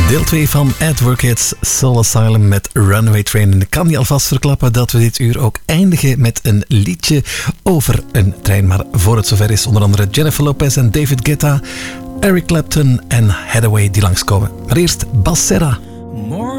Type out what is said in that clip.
Deel 2 van Advocates Soul Asylum met Runaway Train. En ik kan je alvast verklappen dat we dit uur ook eindigen met een liedje over een trein. Maar voor het zover is onder andere Jennifer Lopez en David Guetta, Eric Clapton en Hathaway die langskomen. Maar eerst Basserra.